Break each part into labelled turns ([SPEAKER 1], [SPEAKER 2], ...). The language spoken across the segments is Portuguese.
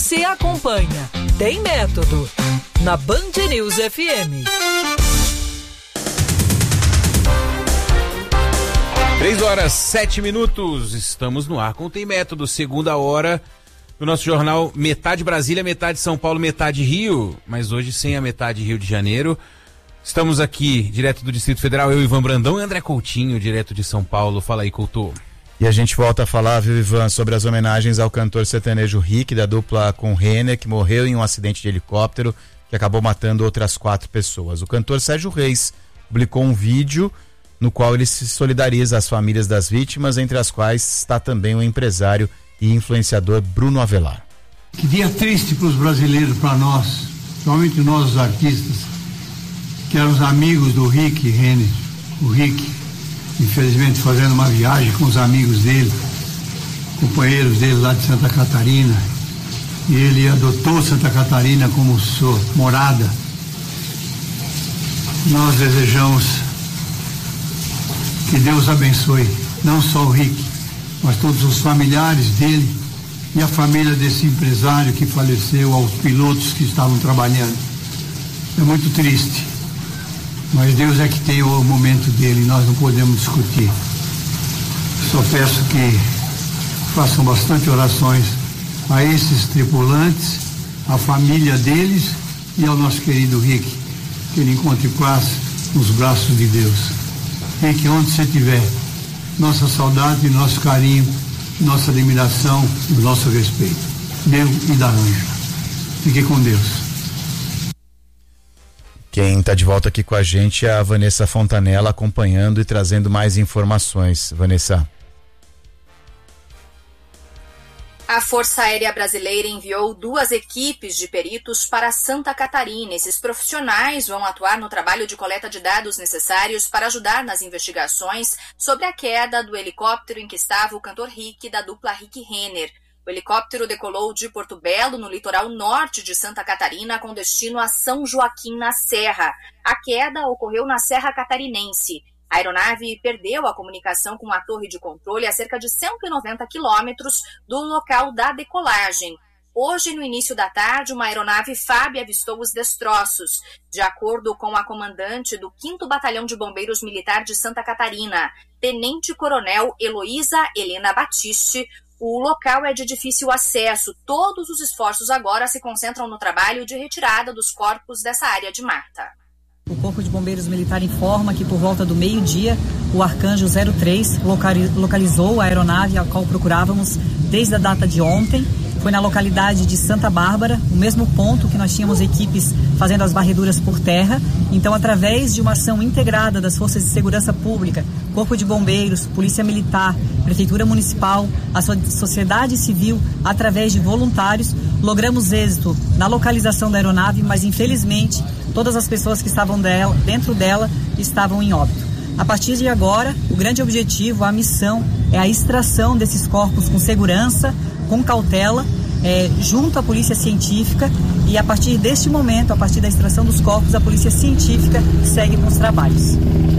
[SPEAKER 1] Você acompanha Tem Método na Band News FM.
[SPEAKER 2] 3h07, estamos no ar com Tem Método, segunda hora do nosso jornal, metade Brasília, metade São Paulo, metade Rio, mas hoje sem a metade Rio de Janeiro. Estamos aqui, direto do Distrito Federal, eu, Ivan Brandão, e André Coutinho, direto de São Paulo. Fala aí, Couto.
[SPEAKER 3] E a gente volta a falar, viu, Ivan, sobre as homenagens ao cantor sertanejo Rick, da dupla com Renner, que morreu em um acidente de helicóptero que acabou matando outras 4 pessoas. O cantor Sérgio Reis publicou um vídeo no qual ele se solidariza às famílias das vítimas, entre as quais está também o empresário e influenciador Bruno Avelar.
[SPEAKER 4] Que dia triste para os brasileiros, para nós, principalmente nós os artistas, que eram os amigos do Rick Renner. O Rick, infelizmente, fazendo uma viagem com os amigos dele, companheiros dele lá de Santa Catarina, e ele adotou Santa Catarina como sua morada. Nós desejamos que Deus abençoe não só o Rick, mas todos os familiares dele e a família desse empresário que faleceu, aos pilotos que estavam trabalhando. É muito triste, mas Deus é que tem o momento dele, nós não podemos discutir. Só peço que façam bastante orações a esses tripulantes, a família deles e ao nosso querido Rick, que ele encontre paz nos braços de Deus. Rick, onde você estiver, nossa saudade, nosso carinho, nossa admiração e o nosso respeito. Meu e da Ângela. Fique com Deus.
[SPEAKER 3] Quem está de volta aqui com a gente é a Vanessa Fontanella, acompanhando e trazendo mais informações. Vanessa.
[SPEAKER 5] A Força Aérea Brasileira enviou 2 equipes de peritos para Santa Catarina. Esses profissionais vão atuar no trabalho de coleta de dados necessários para ajudar nas investigações sobre a queda do helicóptero em que estava o cantor Rick, da dupla Rick Renner. O helicóptero decolou de Porto Belo, no litoral norte de Santa Catarina, com destino a São Joaquim, na Serra. A queda ocorreu na Serra Catarinense. A aeronave perdeu a comunicação com a torre de controle a cerca de 190 quilômetros do local da decolagem. Hoje, no início da tarde, uma aeronave FAB avistou os destroços. De acordo com a comandante do 5º Batalhão de Bombeiros Militar de Santa Catarina, Tenente Coronel Heloísa Helena Batiste, o local é de difícil acesso. Todos os esforços agora se concentram no trabalho de retirada dos corpos dessa área de mata.
[SPEAKER 6] O Corpo de Bombeiros Militar informa que por volta do meio-dia, o Arcanjo 03 localizou a aeronave a qual procurávamos desde a data de ontem. Foi na localidade de Santa Bárbara, o mesmo ponto que nós tínhamos equipes fazendo as varreduras por terra. Então, através de uma ação integrada das Forças de Segurança Pública, Corpo de Bombeiros, Polícia Militar, Prefeitura Municipal, a sociedade civil, através de voluntários, logramos êxito na localização da aeronave, mas infelizmente todas as pessoas que estavam dentro dela estavam em óbito. A partir de agora, o grande objetivo, a missão, é a extração desses corpos com segurança, com cautela, junto à Polícia Científica, e a partir deste momento, a partir da extração dos corpos, a Polícia Científica segue com os trabalhos.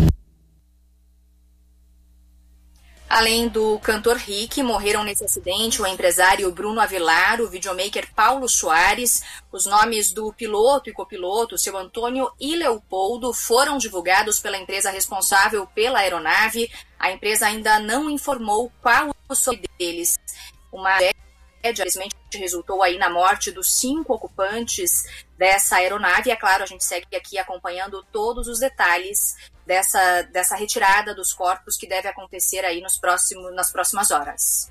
[SPEAKER 5] Além do cantor Rick, morreram nesse acidente o empresário Bruno Avelar, o videomaker Paulo Soares. Os nomes do piloto e copiloto, seu Antônio e Leopoldo, foram divulgados pela empresa responsável pela aeronave. A empresa ainda não informou qual o nome deles. Uma tragédia, infelizmente, resultou aí na morte dos 5 ocupantes dessa aeronave. É claro, a gente segue aqui acompanhando todos os detalhes dessa retirada dos corpos que deve acontecer aí nas próximas horas.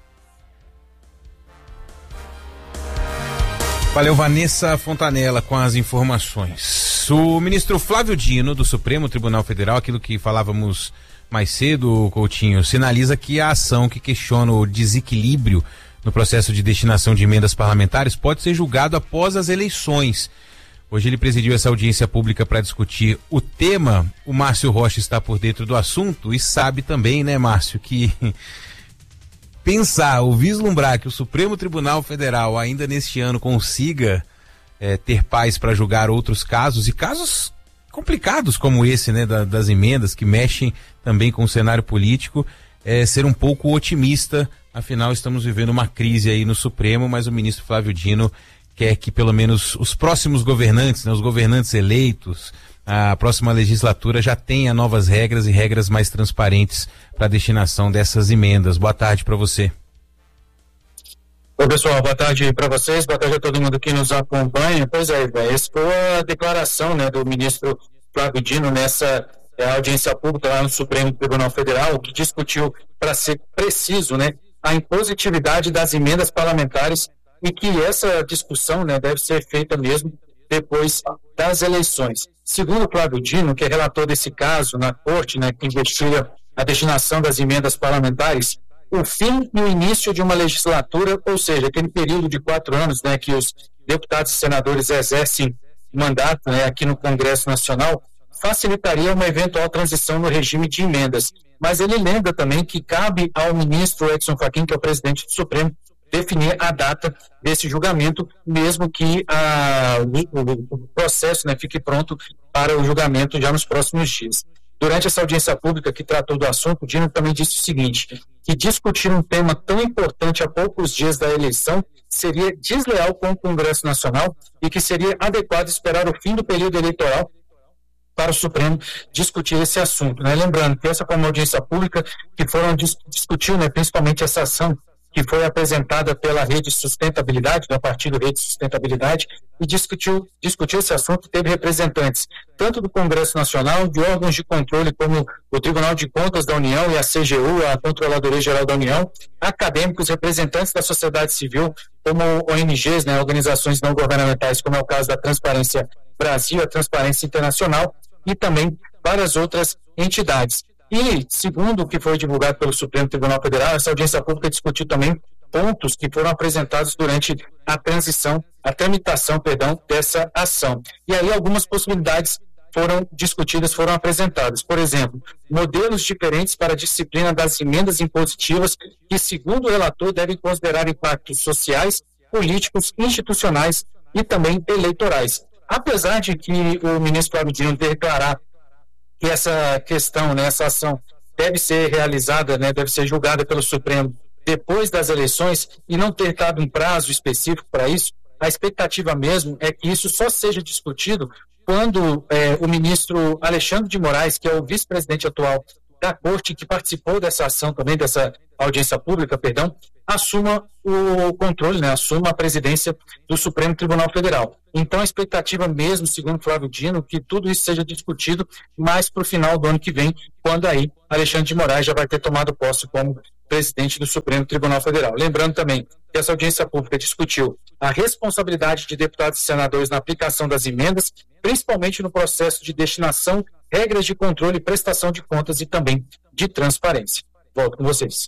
[SPEAKER 2] Valeu, Vanessa Fontanella, com as informações. O ministro Flávio Dino, do Supremo Tribunal Federal, aquilo que falávamos mais cedo, Coutinho, sinaliza que a ação que questiona o desequilíbrio no processo de destinação de emendas parlamentares pode ser julgado após as eleições. Hoje ele presidiu essa audiência pública para discutir o tema. O Márcio Rocha está por dentro do assunto e sabe também, né, Márcio, que pensar ou vislumbrar que o Supremo Tribunal Federal ainda neste ano consiga ter paz para julgar outros casos, e casos complicados como esse, né, das emendas que mexem também com o cenário político, ser um pouco otimista. Afinal, estamos vivendo uma crise aí no Supremo, mas o ministro Flávio Dino quer que pelo menos os próximos governantes, né, os governantes eleitos, a próxima legislatura já tenha novas regras e regras mais transparentes para a destinação dessas emendas. Boa tarde para você.
[SPEAKER 7] Oi, pessoal, boa tarde para vocês, boa tarde a todo mundo que nos acompanha. Pois é, essa foi a declaração, né, do ministro Flávio Dino nessa audiência pública lá no Supremo Tribunal Federal, que discutiu, para ser preciso, né, a impositividade das emendas parlamentares e que essa discussão, né, deve ser feita mesmo depois das eleições. Segundo Flávio Dino, que é relator desse caso na corte, né, que investiga a destinação das emendas parlamentares, o fim e o início de uma legislatura, ou seja, aquele período de 4 anos, né, que os deputados e senadores exercem mandato, né, aqui no Congresso Nacional, facilitaria uma eventual transição no regime de emendas. Mas ele lembra também que cabe ao ministro Edson Fachin, que é o presidente do Supremo, definir a data desse julgamento, mesmo que o processo, né, fique pronto para o julgamento já nos próximos dias. Durante essa audiência pública que tratou do assunto, Dino também disse o seguinte, que discutir um tema tão importante a poucos dias da eleição seria desleal com o Congresso Nacional e que seria adequado esperar o fim do período eleitoral para o Supremo discutir esse assunto, né? Lembrando que essa foi uma audiência pública que foram discutir, né, principalmente essa ação que foi apresentada pela Rede Sustentabilidade, do partido Rede Sustentabilidade, e discutiu esse assunto, teve representantes tanto do Congresso Nacional, de órgãos de controle como o Tribunal de Contas da União e a CGU, a Controladoria Geral da União, acadêmicos, representantes da sociedade civil, como ONGs, né, organizações não governamentais, como é o caso da Transparência Brasil, a Transparência Internacional, e também várias outras entidades. E, segundo o que foi divulgado pelo Supremo Tribunal Federal, essa audiência pública discutiu também pontos que foram apresentados durante a tramitação dessa ação. E aí algumas possibilidades foram discutidas, foram apresentadas. Por exemplo, modelos diferentes para a disciplina das emendas impositivas que, segundo o relator, devem considerar impactos sociais, políticos, institucionais e também eleitorais. Apesar de que o ministro Flávio Dino declarar que essa questão, né, essa ação deve ser realizada, né, deve ser julgada pelo Supremo depois das eleições e não ter dado um prazo específico para isso, a expectativa mesmo é que isso só seja discutido quando o ministro Alexandre de Moraes, que é o vice-presidente atual da Corte, que participou dessa ação também, dessa audiência pública, assuma o controle, né, assuma a presidência do Supremo Tribunal Federal. Então a expectativa mesmo, segundo Flávio Dino, que tudo isso seja discutido mais para o final do ano que vem, quando aí Alexandre de Moraes já vai ter tomado posse como presidente do Supremo Tribunal Federal. Lembrando também que essa audiência pública discutiu a responsabilidade de deputados e senadores na aplicação das emendas, principalmente no processo de destinação, regras de controle, prestação de contas e também de transparência. Volto com vocês.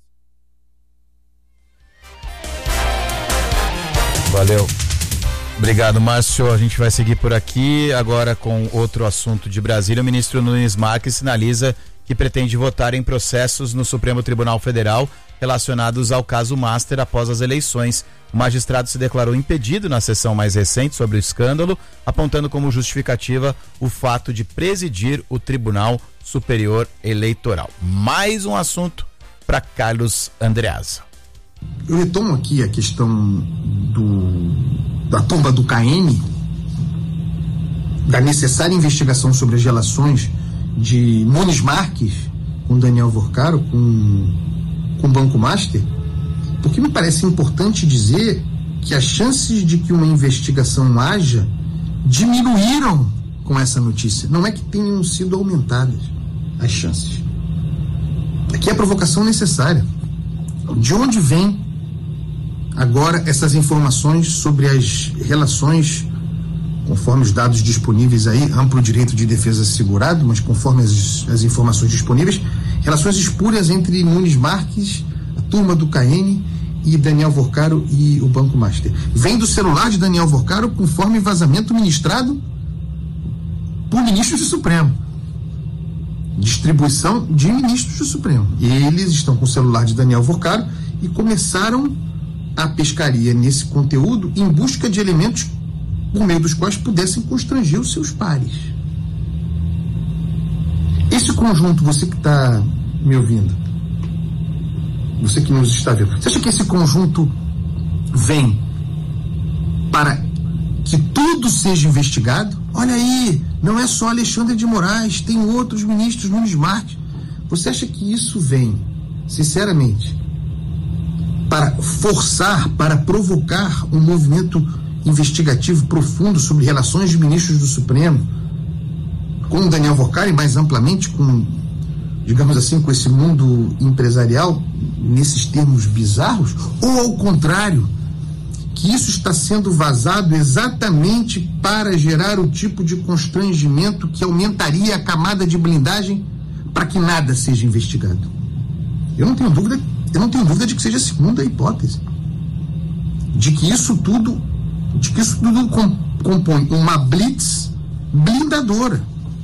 [SPEAKER 3] Valeu. Obrigado, Márcio. A gente vai seguir por aqui agora com outro assunto de Brasília. O ministro Nunes Marques sinaliza que pretende votar em processos no Supremo Tribunal Federal relacionados ao caso Master após as eleições. O magistrado se declarou impedido na sessão mais recente sobre o escândalo, apontando como justificativa o fato de presidir o Tribunal Superior Eleitoral. Mais um assunto para Carlos Andreasa.
[SPEAKER 8] Eu retomo aqui a questão da turma do CAN, da necessária investigação sobre as relações de Nunes Marques com Daniel Vorcaro, com o Banco Master, porque me parece importante dizer que as chances de que uma investigação haja diminuíram com essa notícia. Não é que tenham sido aumentadas as chances. Aqui é a provocação necessária. De onde vem agora essas informações sobre as relações, conforme os dados disponíveis aí, amplo direito de defesa assegurado, mas conforme as informações disponíveis, relações espúrias entre Nunes Marques, a turma do CAN e Daniel Vorcaro e o Banco Master. Vem do celular de Daniel Vorcaro conforme vazamento ministrado por ministros do Supremo. Distribuição de ministros do Supremo. Eles estão com o celular de Daniel Vorcaro e começaram a pescaria nesse conteúdo em busca de elementos por meio dos quais pudessem constranger os seus pares. Esse conjunto, você que está me ouvindo, você que nos está vendo, você acha que esse conjunto vem para que tudo seja investigado. Olha aí, não é só Alexandre de Moraes, tem outros ministros, Nunes Marques. Você acha que isso vem, sinceramente, para forçar, para provocar um movimento investigativo profundo sobre relações de ministros do Supremo com o Daniel Workar e mais amplamente com, digamos assim, com esse mundo empresarial nesses termos bizarros? Ou ao contrário, que isso está sendo vazado exatamente para gerar o tipo de constrangimento que aumentaria a camada de blindagem para que nada seja investigado? Eu não tenho dúvida de que seja a segunda hipótese, de que isso tudo compõe uma blitz blindadora,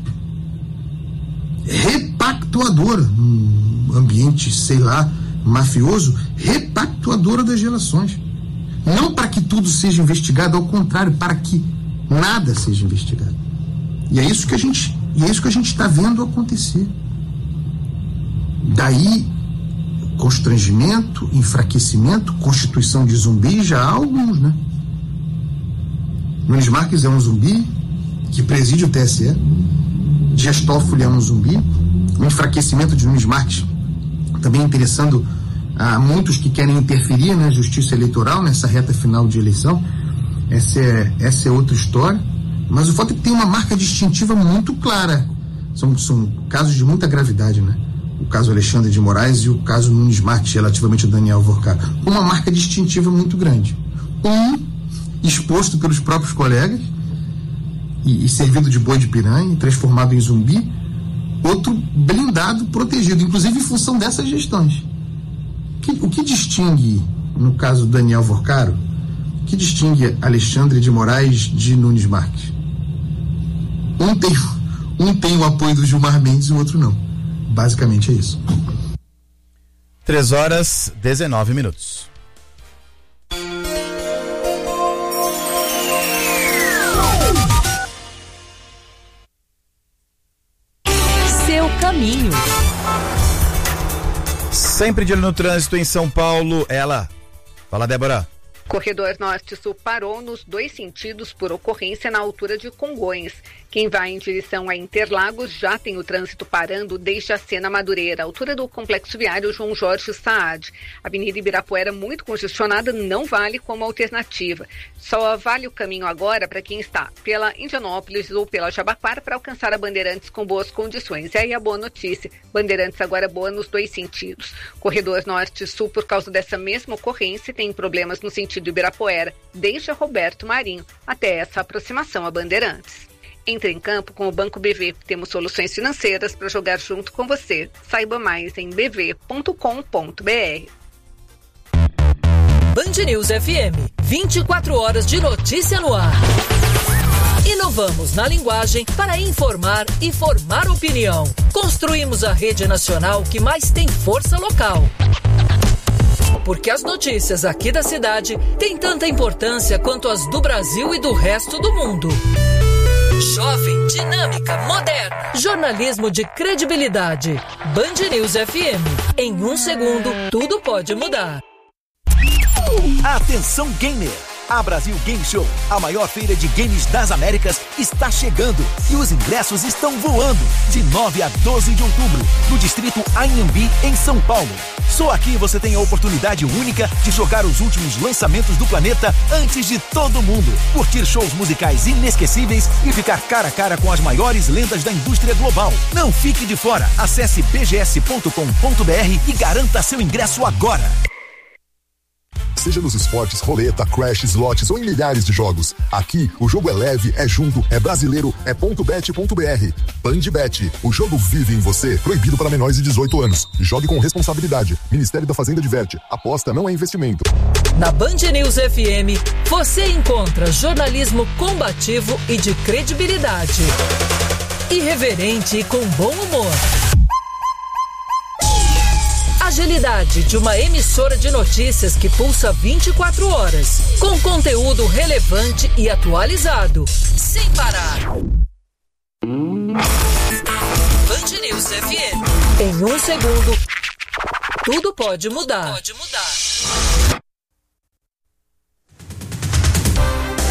[SPEAKER 8] repactuadora, num ambiente, sei lá, mafioso, repactuadora das relações. Não para que tudo seja investigado, ao contrário, para que nada seja investigado. E é isso que a gente está vendo acontecer. Daí constrangimento, enfraquecimento, constituição de zumbi, já há alguns, né? Nunes Marques é um zumbi que preside o TSE, Dias Toffoli é um zumbi, o enfraquecimento de Nunes Marques também interessando a muitos que querem interferir na justiça eleitoral nessa reta final de eleição. Essa é outra história, mas o fato é que tem uma marca distintiva muito clara. São casos de muita gravidade, né? O caso Alexandre de Moraes e o caso Nunes Marques relativamente ao Daniel Workar, uma marca distintiva muito grande. Um exposto pelos próprios colegas e servido de boi de piranha, transformado em zumbi, outro blindado, protegido, inclusive em função dessas gestões. O que distingue, no caso do Daniel Workar, o que distingue Alexandre de Moraes de Nunes Marques? Um tem o apoio do Gilmar Mendes e o outro não. Basicamente é isso.
[SPEAKER 3] 3h19.
[SPEAKER 1] Seu caminho.
[SPEAKER 3] Sempre de olho no trânsito em São Paulo, ela. Fala, Débora.
[SPEAKER 9] Corredor Norte-Sul parou nos dois sentidos por ocorrência na altura de Congonhas. Quem vai em direção a Interlagos já tem o trânsito parando desde a Sena Madureira, altura do Complexo Viário João Jorge Saad. Avenida Ibirapuera muito congestionada não vale como alternativa. Só vale o caminho agora para quem está pela Indianópolis ou pela Jabaquara para alcançar a Bandeirantes com boas condições. E aí a boa notícia, Bandeirantes agora boa nos dois sentidos. Corredor Norte-Sul, por causa dessa mesma ocorrência, tem problemas no sentido Ibirapuera, desde a Roberto Marinho até essa aproximação a Bandeirantes. Entre em campo com o Banco BV. Temos soluções financeiras para jogar junto com você. Saiba mais em bv.com.br.
[SPEAKER 1] Band News FM, 24 horas de notícia no ar. Inovamos na linguagem para informar e formar opinião. Construímos a rede nacional que mais tem força local. Porque as notícias aqui da cidade têm tanta importância quanto as do Brasil e do resto do mundo. Jovem, dinâmica, moderna. Jornalismo de credibilidade. Band News FM. Em 1 segundo, tudo pode mudar.
[SPEAKER 10] Atenção, gamer! A Brasil Game Show, a maior feira de games das Américas, está chegando e os ingressos estão voando. De 9 a 12 de outubro, no distrito Anhembi, em São Paulo. Só aqui você tem a oportunidade única de jogar os últimos lançamentos do planeta antes de todo mundo. Curtir shows musicais inesquecíveis e ficar cara a cara com as maiores lendas da indústria global. Não fique de fora. Acesse bgs.com.br e garanta seu ingresso agora.
[SPEAKER 11] Seja nos esportes, roleta, crash, slots ou em milhares de jogos. Aqui, o jogo é leve, é junto, é brasileiro, é .bet.br. Bandbet, o jogo vive em você. Proibido para menores de 18 anos. Jogue com responsabilidade. Ministério da Fazenda diverte. Aposta não é investimento.
[SPEAKER 1] Na Band News FM, você encontra jornalismo combativo e de credibilidade. Irreverente e com bom humor. Agilidade de uma emissora de notícias que pulsa 24 horas, com conteúdo relevante e atualizado, sem parar. Band News FM. Em 1 segundo, tudo pode mudar.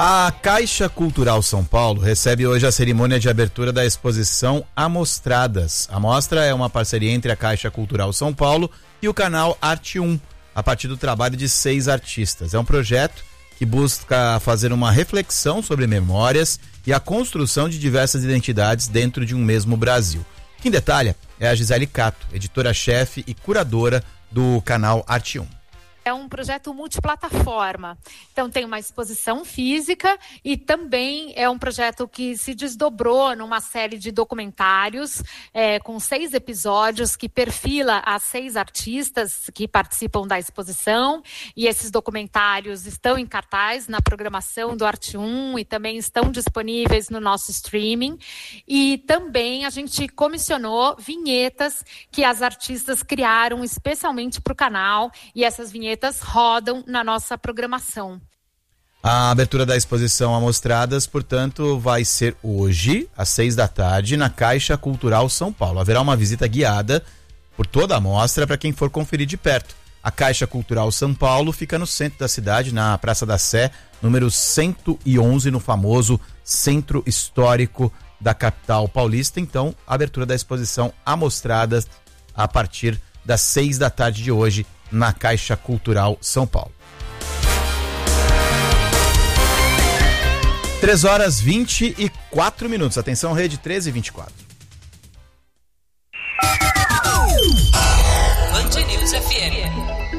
[SPEAKER 3] A Caixa Cultural São Paulo recebe hoje a cerimônia de abertura da exposição Amostradas. A mostra é uma parceria entre a Caixa Cultural São Paulo e o canal Arte 1, a partir do trabalho de 6 artistas. É um projeto que busca fazer uma reflexão sobre memórias e a construção de diversas identidades dentro de um mesmo Brasil. Quem detalha é a Gisele Cato, editora-chefe e curadora do canal Arte 1.
[SPEAKER 12] É um projeto multiplataforma, então tem uma exposição física e também é um projeto que se desdobrou numa série de documentários com 6 episódios que perfila as 6 artistas que participam da exposição, e esses documentários estão em cartaz na programação do Arte 1 e também estão disponíveis no nosso streaming, e também a gente comissionou vinhetas que as artistas criaram especialmente para o canal, e essas vinhetas rodam na nossa programação.
[SPEAKER 3] A abertura da exposição Amostradas, portanto, vai ser hoje, às 6 da tarde, na Caixa Cultural São Paulo. Haverá uma visita guiada por toda a mostra para quem for conferir de perto. A Caixa Cultural São Paulo fica no centro da cidade, na Praça da Sé, número 111, no famoso Centro Histórico da capital paulista. Então, a abertura da exposição Amostradas a partir das 6 da tarde de hoje, na Caixa Cultural São Paulo. 3h24. Atenção, rede 13h24.
[SPEAKER 1] Band News FM.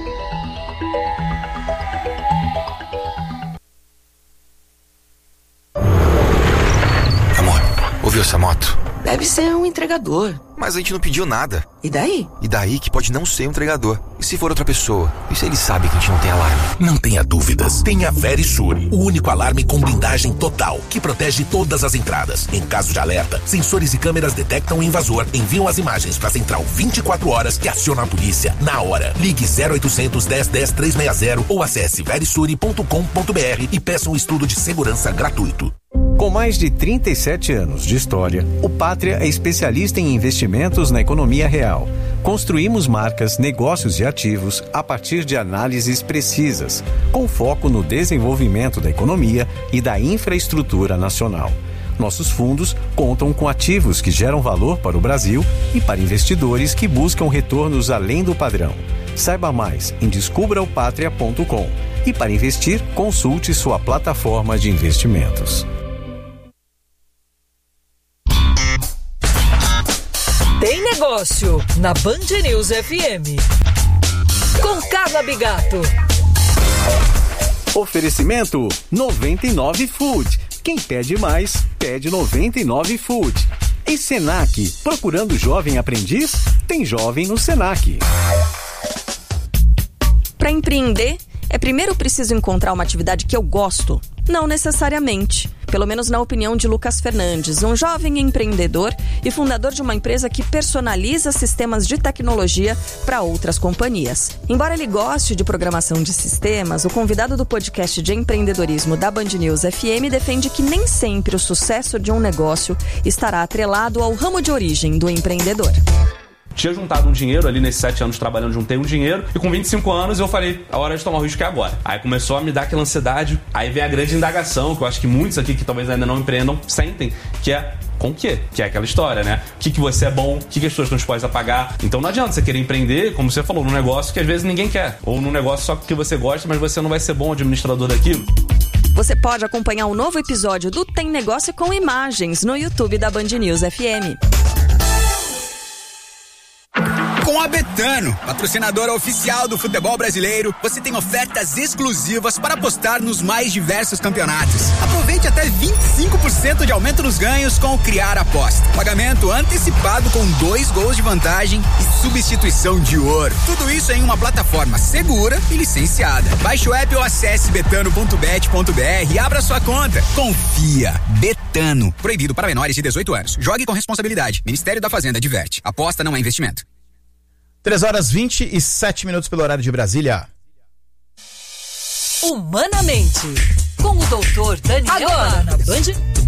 [SPEAKER 13] Amor, ouviu essa moto?
[SPEAKER 14] Deve ser um entregador.
[SPEAKER 13] Mas a gente não pediu nada.
[SPEAKER 14] E daí?
[SPEAKER 13] E daí que pode não ser um entregador. E se for outra pessoa? E se ele sabe que a gente não tem alarme?
[SPEAKER 15] Não tenha dúvidas. Tenha a Verisure, o único alarme com blindagem total, que protege todas as entradas. Em caso de alerta, sensores e câmeras detectam o invasor, enviam as imagens para a central 24 horas e aciona a polícia na hora. Ligue 0800 10 10 360 ou acesse verisure.com.br e peça um estudo de segurança gratuito.
[SPEAKER 16] Com mais de 37 anos de história, o Pátria é especialista em investimentos na economia real. Construímos marcas, negócios e ativos a partir de análises precisas, com foco no desenvolvimento da economia e da infraestrutura nacional. Nossos fundos contam com ativos que geram valor para o Brasil e para investidores que buscam retornos além do padrão. Saiba mais em descubraopatria.com. E para investir, consulte sua plataforma de investimentos.
[SPEAKER 1] Tem negócio na Band News FM. Com Carla Bigato.
[SPEAKER 16] Oferecimento 99 Food. Quem pede mais, pede 99 Food. Em Senac, procurando jovem aprendiz? Tem jovem no Senac.
[SPEAKER 17] Para empreender, é primeiro preciso encontrar uma atividade que eu gosto? Não necessariamente. Pelo menos na opinião de Lucas Fernandes, um jovem empreendedor e fundador de uma empresa que personaliza sistemas de tecnologia para outras companhias. Embora ele goste de programação de sistemas, o convidado do podcast de empreendedorismo da Band News FM defende que nem sempre o sucesso de um negócio estará atrelado ao ramo de origem do empreendedor.
[SPEAKER 18] Tinha juntado um dinheiro ali nesses 7 anos trabalhando, juntei um dinheiro e com 25 anos eu falei, a hora de tomar o risco é agora. Aí começou a me dar aquela ansiedade, aí vem a grande indagação, que eu acho que muitos aqui que talvez ainda não empreendam sentem, que é com o quê? Que é aquela história, né? O que você é bom, o que as pessoas estão dispostas a pagar. Então não adianta você querer empreender, como você falou, num negócio que às vezes ninguém quer, ou num negócio só que você gosta, mas você não vai ser bom administrador daquilo.
[SPEAKER 17] Você pode acompanhar um novo episódio do Tem Negócio com imagens no YouTube da Band News FM.
[SPEAKER 19] Com a Betano, patrocinadora oficial do futebol brasileiro, você tem ofertas exclusivas para apostar nos mais diversos campeonatos. Aproveite até 25% de aumento nos ganhos com o Criar Aposta. Pagamento antecipado com 2 gols de vantagem e substituição de ouro. Tudo isso em uma plataforma segura e licenciada. Baixe o app ou acesse betano.bet.br e abra sua conta. Confia. Betano. Proibido para menores de 18 anos. Jogue com responsabilidade. Ministério da Fazenda adverte. Aposta não é investimento.
[SPEAKER 3] 3h27 pelo horário de Brasília.
[SPEAKER 1] Humanamente, com o doutor Daniel. Agora, na Band